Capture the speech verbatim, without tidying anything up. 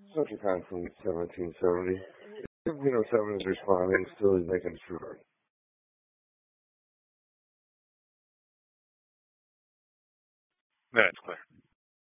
Subject time from seventeen seventy. seventeen oh seven is responding, still is making sure. That's clear.